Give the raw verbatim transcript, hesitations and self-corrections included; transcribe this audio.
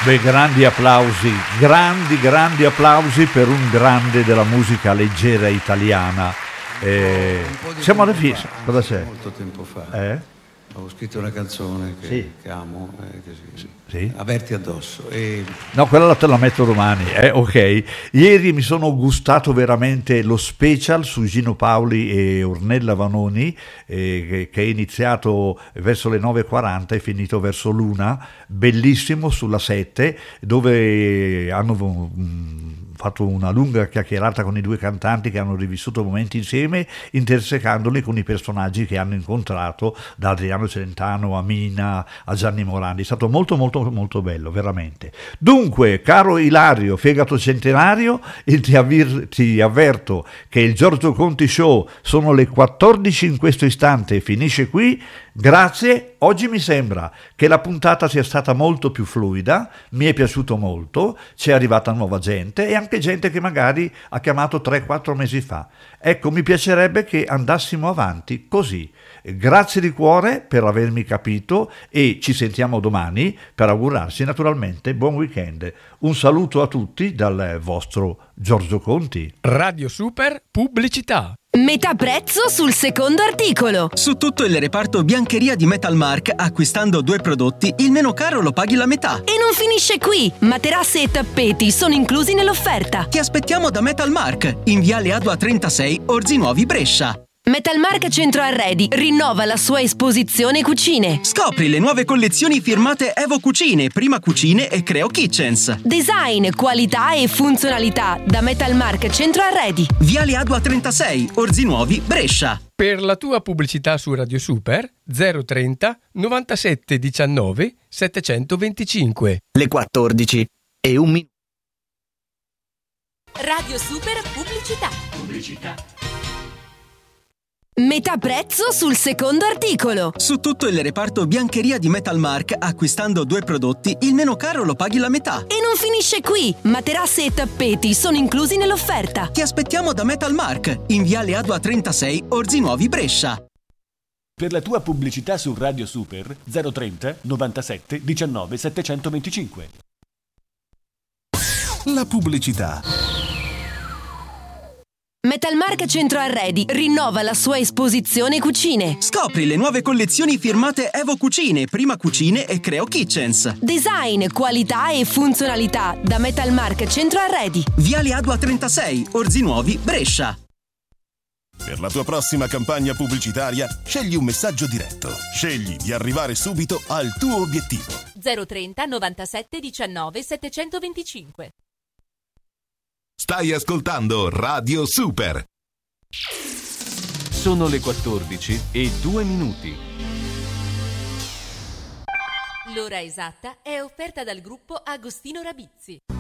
Beh, grandi applausi, grandi, grandi applausi per un grande della musica leggera italiana. Eh, siamo alla fine. Cosa c'è? Molto tempo fa. Eh? Ho scritto una canzone che, Sì. che amo, eh, che si, Sì. Averti addosso. E... No, quella te la metto domani, eh? Ok. Ieri mi sono gustato veramente lo special su Gino Paoli e Ornella Vanoni, eh, che, che è iniziato verso le nove e quaranta e finito verso l'una, bellissimo, sulla sette, dove hanno um, fatto una lunga chiacchierata con i due cantanti che hanno rivissuto momenti insieme, intersecandoli con i personaggi che hanno incontrato, da Adriano Celentano a Mina a Gianni Morandi. È stato molto molto molto bello, veramente. Dunque, caro Ilario, fegato centenario, ti, avvir- ti avverto che il Giorgio Conti Show sono le quattordici in questo istante, finisce qui. Grazie, oggi mi sembra che la puntata sia stata molto più fluida, mi è piaciuto molto, c'è arrivata nuova gente e anche gente che magari ha chiamato tre quattro mesi fa. Ecco, mi piacerebbe che andassimo avanti così. Grazie di cuore per avermi capito e ci sentiamo domani per augurarsi naturalmente buon weekend. Un saluto a tutti dal vostro Giorgio Conti. Radio Super Pubblicità. Metà prezzo sul secondo articolo. Su tutto il reparto biancheria di Metalmark, acquistando due prodotti, il meno caro lo paghi la metà. E non finisce qui. Materassi e tappeti sono inclusi nell'offerta. Ti aspettiamo da Metalmark, in viale Adua trentasei, Orzi Nuovi, Brescia. Metalmark Centro Arredi rinnova la sua esposizione cucine. Scopri le nuove collezioni firmate Evo Cucine, Prima Cucine e Creo Kitchens. Design, qualità e funzionalità da Metalmark Centro Arredi. Viale Adua trentasei, Orzi Nuovi, Brescia. Per la tua pubblicità su Radio Super zero trenta novantasette diciannove settecentoventicinque. Le quattordici e un minuto. Radio Super Pubblicità. Pubblicità. Metà prezzo sul secondo articolo. Su tutto il reparto biancheria di Metalmark, acquistando due prodotti, il meno caro lo paghi la metà. E non finisce qui. Materassi e tappeti sono inclusi nell'offerta. Ti aspettiamo da Metalmark, in viale Adua trentasei, Orzi Nuovi, Brescia. Per la tua pubblicità su Radio Super zero trenta novantasette diciannove settecentoventicinque. La pubblicità. Metalmark Centro Arredi rinnova la sua esposizione cucine. Scopri le nuove collezioni firmate Evo Cucine, Prima Cucine e Creo Kitchens. Design, qualità e funzionalità da Metalmark Centro Arredi. Viale Adua trentasei, Orzi Nuovi, Brescia. Per la tua prossima campagna pubblicitaria, scegli un messaggio diretto. Scegli di arrivare subito al tuo obiettivo. zero trenta novantasette diciannove settecentoventicinque. Stai ascoltando Radio Super. Sono le quattordici e due minuti. L'ora esatta è offerta dal gruppo Agostino Rabizzi.